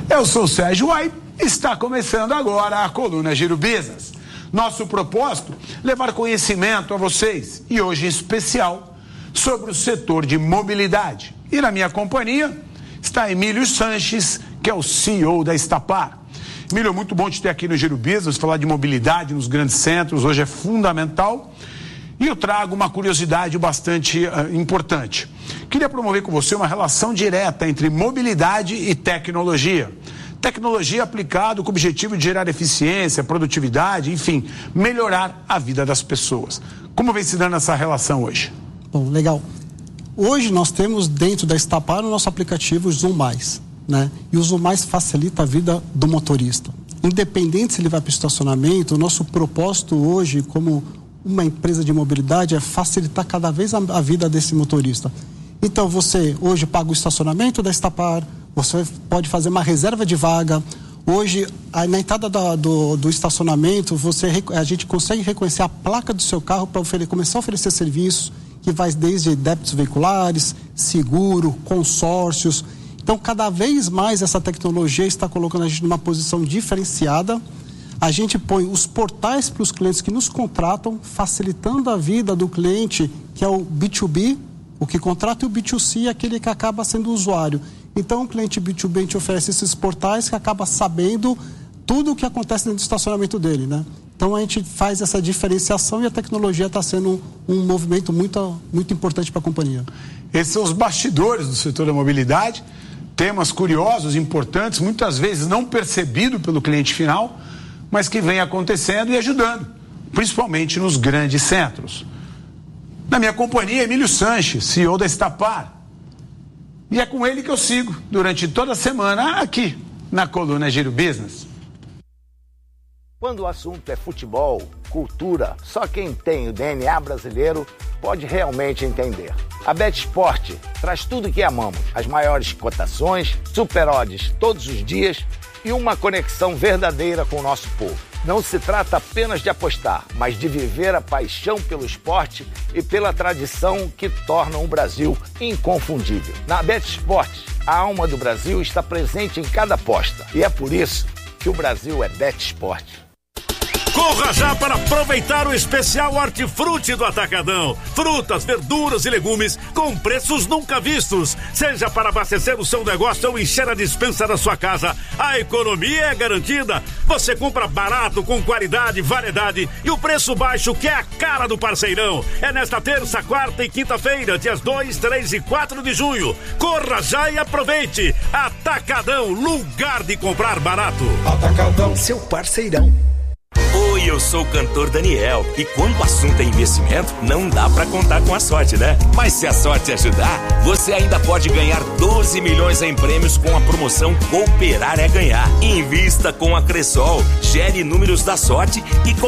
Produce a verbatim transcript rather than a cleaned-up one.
Eu sou o Sérgio Ai, está começando agora a coluna Giro Business. Nosso propósito, levar conhecimento a vocês e hoje em especial sobre o setor de mobilidade. E na minha companhia está Emílio Sanches, que é o C E O da Estapar. Emílio, muito bom te ter aqui no Giro Business, falar de mobilidade nos grandes centros, hoje é fundamental. E eu trago uma curiosidade bastante uh, importante. Queria promover com você uma relação direta entre mobilidade e tecnologia. Tecnologia aplicada com o objetivo de gerar eficiência, produtividade, enfim, melhorar a vida das pessoas. Como vem se dando essa relação hoje? Bom, legal. Hoje nós temos dentro da Estapar o nosso aplicativo Zoom Mais, né? E o Zoom Mais facilita a vida do motorista. Independente se ele vai para o estacionamento, o nosso propósito hoje como uma empresa de mobilidade é facilitar cada vez a, a vida desse motorista. Então você hoje paga o estacionamento da Estapar, você pode fazer uma reserva de vaga. Hoje, a, na entrada da, do, do estacionamento, você, a gente consegue reconhecer a placa do seu carro para começar a oferecer serviços que vai desde débitos veiculares, seguro, consórcios. Então, cada vez mais essa tecnologia está colocando a gente numa posição diferenciada. A gente põe os portais para os clientes que nos contratam, facilitando a vida do cliente, que é o B dois B, o que contrata, e o B dois C, aquele que acaba sendo o usuário. Então, o cliente B dois B, a gente oferece esses portais que acaba sabendo tudo o que acontece dentro do estacionamento dele, né? Então, a gente faz essa diferenciação e a tecnologia está sendo um, um movimento muito, muito importante para a companhia. Esses são os bastidores do setor da mobilidade, temas curiosos, importantes, muitas vezes não percebido pelo cliente final, mas que vem acontecendo e ajudando, principalmente nos grandes centros. Na minha companhia, Emílio Sanches, C E O da Estapar. E é com ele que eu sigo durante toda a semana aqui na coluna Giro Business. Quando o assunto é futebol, cultura, só quem tem o D N A brasileiro pode realmente entender. A BetSport traz tudo que amamos, as maiores cotações, super odds todos os dias e uma conexão verdadeira com o nosso povo. Não se trata apenas de apostar, mas de viver a paixão pelo esporte e pela tradição que tornam o Brasil inconfundível. Na BetSport, a alma do Brasil está presente em cada aposta. E é por isso que o Brasil é BetSport. Corra já para aproveitar o especial Hortifruti do Atacadão. Frutas, verduras e legumes com preços nunca vistos. Seja para abastecer o seu negócio ou encher a despensa da sua casa, a economia é garantida. Você compra barato, com qualidade, variedade e o preço baixo, que é a cara do parceirão. É nesta terça, quarta e quinta-feira, dias dois, três e quatro de junho. Corra já e aproveite. Atacadão, lugar de comprar barato. Atacadão, seu parceirão. Oi, eu sou o cantor Daniel e quando o assunto é investimento, não dá pra contar com a sorte, né? Mas se a sorte ajudar, você ainda pode ganhar doze milhões em prêmios com a promoção Cooperar é Ganhar. Invista com a Cressol, gere números da sorte e